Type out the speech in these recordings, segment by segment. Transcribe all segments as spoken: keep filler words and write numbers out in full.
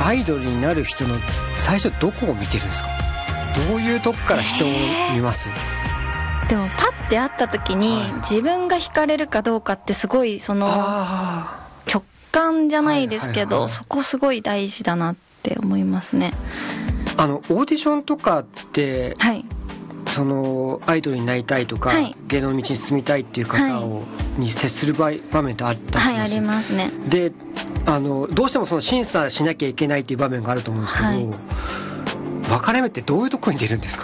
アイドルになる人の最初どこを見てるんですか？どういうとこから人を見ます？ えー、でもパッて会った時に、はい、自分が惹かれるかどうかってすごいその直感じゃないですけど、はいはいはい、そこすごい大事だなって思いますね。 あのオーディションとかって、 はい、 そのアイドルになりたいとか、はい、芸能の道に進みたいっていう方を、はい、に接する場合場面ってあったりします？ はい、ありますね。 で、あのどうしてもその審査しなきゃいけないっていう場面があると思うんですけど、はい、分かれ目ってどういうところに出るんですか？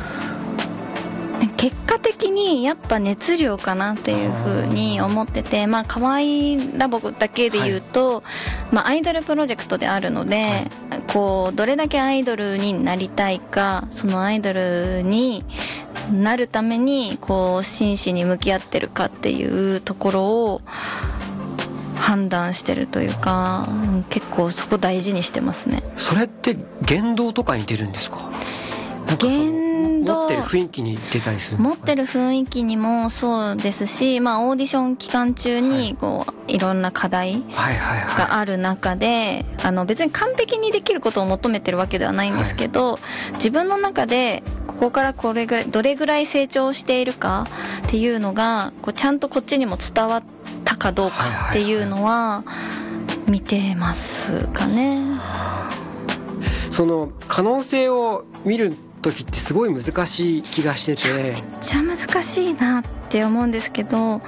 結果的にやっぱ熱量かなっていうふうに思ってて、まあ可愛いラボだけで言うと、はい、まあアイドルプロジェクトであるので、はい、こうどれだけアイドルになりたいか、そのアイドルになるためにこう真摯に向き合ってるかっていうところを判断してるというか、結構そこ大事にしてますね。 それって言動とかに出るんですか？ 言動、 持ってる雰囲気に出たりするんですか？ 持ってる雰囲気にもそうですし、まあ、オーディション期間中にこう、はい、いろんな課題がある中で、あの別に完璧にできることを求めてるわけではないんですけど、はい、自分の中でここからこれぐらいどれぐらい成長しているかっていうのがこうちゃんとこっちにも伝わったかどうかっていうのは見てますかね。 その可能性を見る時ってすごい難しい気がしてて、 めっちゃ難しいなって思うんですけど、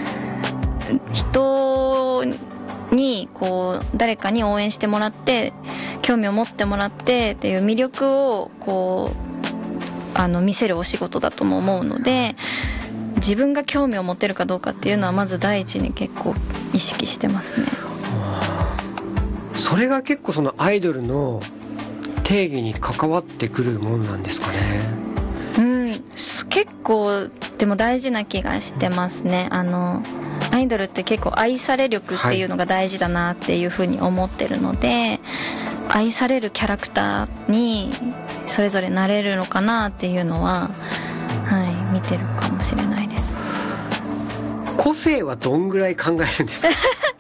人にこう誰かに応援してもらって興味を持ってもらってっていう魅力をこうあの見せるお仕事だとも思うので、自分が興味を持てるかどうかっていうのはまず第一に結構意識してますね。 それが結構そのアイドルの定義に関わってくるものなんですかね。 うん、結構でも大事な気がしてますね。あのアイドルって結構愛され力っていうのが大事だなっていうふうに思ってるので、はい、愛されるキャラクターにそれぞれなれるのかなっていうのは、はい、見てるかもしれないです。 個性はどんぐらい考えるんですか？